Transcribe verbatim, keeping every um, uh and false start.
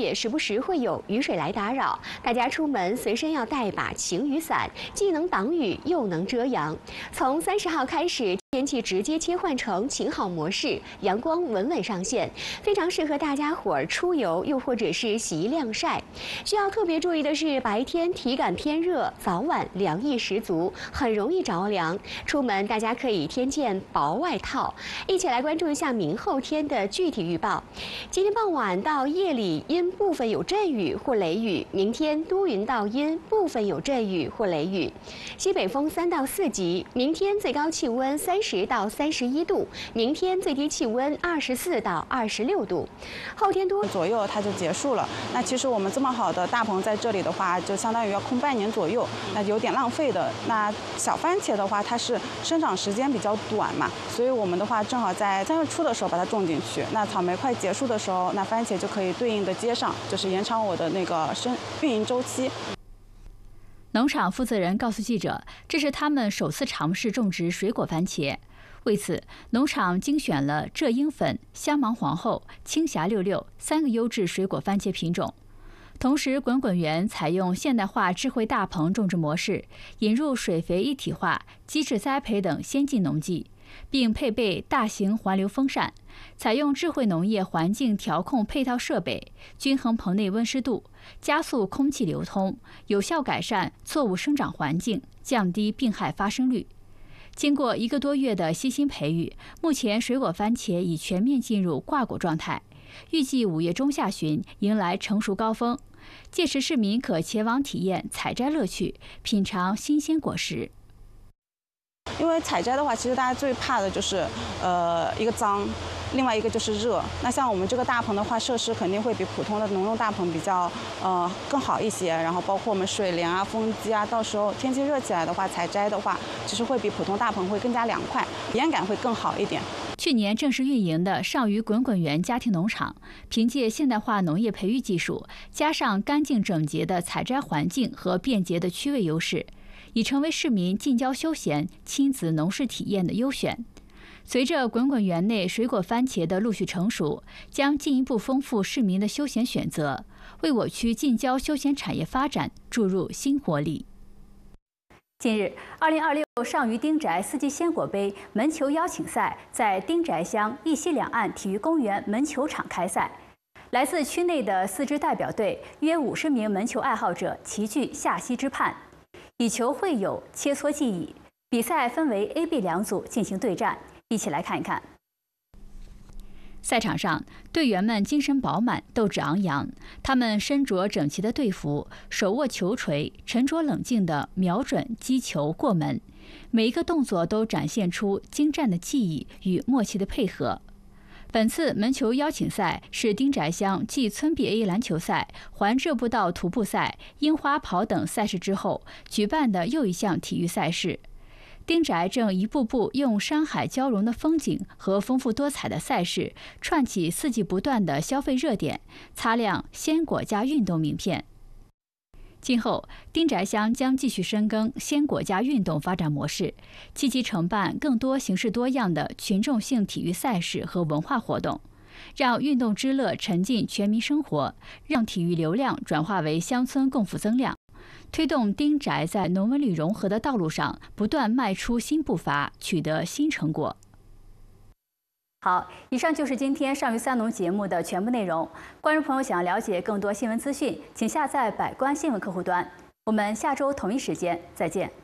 也时不时会有雨水来打扰，大家出门随身要带把晴雨伞，既能挡雨又能遮阳。从三十号开始，天气直接切换成晴好模式，阳光稳稳上线，非常适合大家伙儿出游，又或者是洗衣晾晒。需要特别注意的是，白天体感偏热，早晚凉意十足，很容易着凉。出门大家可以添件薄外套。一起来关注一下明后天的具体预报。今天傍晚到夜里阴部分有阵雨或雷雨，明天多云到阴，部分有阵雨或雷雨。西北风三到四级，明天最高气温三十到三十一度，明天最低气温二十四到二十六度。后天多左右它就结束了。那其实我们这么好的大棚在这里的话，就相当于要空半年左右，那有点浪费的。那小番茄的话，它是生长时间比较短嘛，所以我们的话正好在三月初的时候把它种进去。那草莓快结束的时候，那番茄就可以对应的接上，就是延长我的那个生运营周期。 农场负责人告诉记者，这是他们首次尝试种植水果番茄。为此，农场精选了浙英粉、香芒皇后、青霞六六三个优质水果番茄品种。同时，滚滚园采用现代化智慧大棚种植模式，引入水肥一体化、机制栽培等先进农技，并配备大型环流风扇，采用智慧农业环境调控配套设备，均衡棚内温湿度，加速空气流通，有效改善作物生长环境，降低病害发生率。经过一个多月的悉心培育，目前水果番茄已全面进入挂果状态，预计五月中下旬迎来成熟高峰，届时市民可前往体验采摘乐趣，品尝新鲜果实。 因为采摘的话，其实大家最怕的就是，呃，一个脏，另外一个就是热。那像我们这个大棚的话，设施肯定会比普通的农用大棚比较，呃，更好一些。然后包括我们水帘啊、风机啊，到时候天气热起来的话，采摘的话，其实会比普通大棚会更加凉快，体验感会更好一点。 去年正式运营的上虞滚滚园家庭农场，凭借现代化农业培育技术，加上干净整洁的采摘环境和便捷的区位优势，已成为市民近郊休闲、亲子农事体验的优选。随着滚滚园内水果番茄的陆续成熟，将进一步丰富市民的休闲选择，为我区近郊休闲产业发展注入新活力。近日，二零二六上虞丁宅四季鲜果杯门球邀请赛在丁宅乡一溪两岸体育公园门球场开赛。来自区内的四支代表队，约五十名门球爱好者齐聚下溪之畔，以球会友，切磋技艺。比赛分为 A、B 两组进行对战，一起来看一看。赛场上，队员们精神饱满，斗志昂扬。他们身着整齐的队服，手握球锤，沉着冷静地瞄准击球过门。每一个动作都展现出精湛的技艺与默契的配合。本次门球邀请赛是丁宅乡继村 B A 篮球赛、环浙步道徒步赛、樱花跑等赛事之后举办的又一项体育赛事。丁宅正一步步用山海交融的风景和丰富多彩的赛事，串起四季不断的消费热点，擦亮鲜果加运动名片。今后，丁宅乡将继续深耕鲜果加运动发展模式，积极承办更多形式多样的群众性体育赛事和文化活动，让运动之乐沉浸全民生活，让体育流量转化为乡村共富增量。推动丁宅在农文旅融合的道路上不断迈出新步伐，取得新成果。好，以上就是今天上虞三农节目的全部内容。观众朋友想了解更多新闻资讯，请下载百官新闻客户端。我们下周同一时间再见。